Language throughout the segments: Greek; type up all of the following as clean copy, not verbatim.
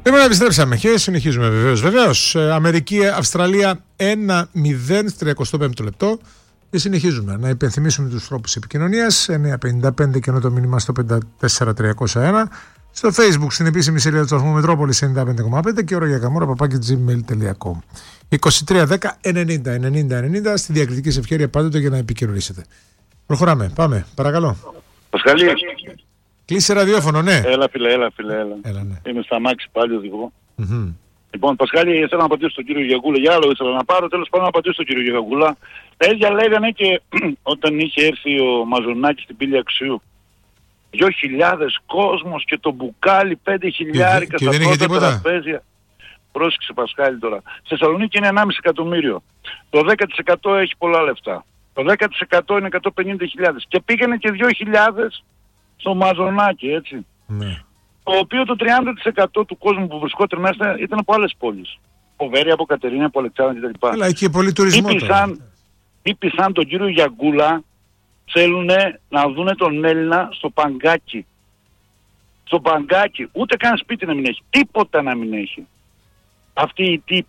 Λοιπόν, επιστρέψαμε και συνεχίζουμε βεβαίως. Αμερική, Αυστραλία 1-0 στο 35ο λεπτό. Και συνεχίζουμε να υπενθυμίσουμε τους τρόπους επικοινωνίας. 955 και ενώ το μήνυμα στο 54301. Στο Facebook, στην επίσημη σελίδα του σταθμού Μετρόπολης 95,5 και ώρα για καμόρα @gmail.com. 2310-90-90-90 στη διακριτική σε ευκαιρία πάντοτε για να επικοινωνήσετε. Προχωράμε. Πάμε. Παρακαλώ. Πασχαλή. Κλείσε ραδιόφωνο, ναι. Έλα, φίλε. Ναι. Είμαι στα μάξι πάλι οδηγώ. Λοιπόν, Πασχάλη, θέλω να απαντήσω στον κύριο Γιαγούλα. Για άλλο ήθελα να πάρω, τέλος πάντων να απαντήσω στον κύριο Γιαγούλα. Τα ίδια λέγανε και όταν είχε έρθει ο Μαζονάκης στην πύλη Αξιού. 2.000 κόσμος και το μπουκάλι 5.000 και δεν είχε τίποτα. Τραπέζια. Πρόσεξε, Πασχάλη, τώρα. Στη Θεσσαλονίκη είναι 1,5 εκατομμύριο. Το 10% έχει πολλά λεφτά. Το 10% είναι 150.000. Και πήγαινε και 2.000 στο Μαζονάκι, έτσι. Ναι. Το οποίο το 30% του κόσμου που βρισκόταν μέσα ήταν από άλλες πόλεις. Από Βέρεια, από Κατερίνη, από Αλεξάνδρεια κτλ. Αλλά εκεί πολύ τουρισμό Ήπησαν τον κύριο Γιαγκούλα, θέλουν να δούνε τον Έλληνα στο Παγκάκι. Στο Παγκάκι, ούτε καν σπίτι να μην έχει, τίποτα να μην έχει. Αυτοί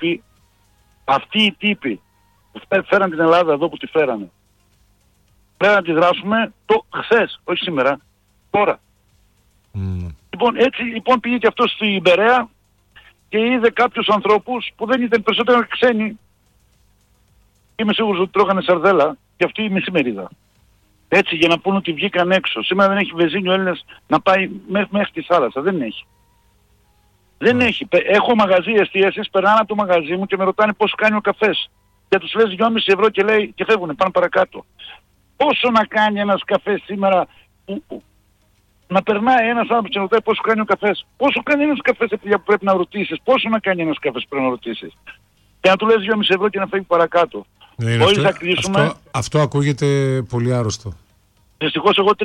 οι τύποι που φέραν την Ελλάδα εδώ που τη φέρανε. Πρέπει να τη δράσουμε το χθες, όχι σήμερα, τώρα. Λοιπόν, έτσι λοιπόν πήγε και αυτός στην Περαία και είδε κάποιους ανθρώπους που δεν ήταν περισσότερο ξένοι. Είμαι σίγουρος ότι τρώγανε σαρδέλα και αυτή η μισή μερίδα. Έτσι για να πούνε ότι βγήκαν έξω. Σήμερα δεν έχει βενζίνη ο Έλληνας να πάει μέχρι τη θάλασσα. Δεν έχει. Δεν έχει. Έχω μαγαζί εστίασης, περνάνε από το μαγαζί μου και με ρωτάνε πόσο κάνει ο καφές. Και τους λες 2,5 ευρώ και λέει και φεύγουνε, πάνε παρακάτω. Πόσο να κάνει ένας καφές σήμερα να περνάει ένας άνθρωπος και να ρωτάει πόσο κάνει ο καφές. Πόσο κάνει ένας καφές που πρέπει να ρωτήσεις. Πόσο να κάνει ένας καφές που πρέπει να ρωτήσεις. Και να του λες 2,5 ευρώ και να φεύγει παρακάτω. Ναι, αυτό ακούγεται πολύ άρρωστο. Δυστυχώς εγώ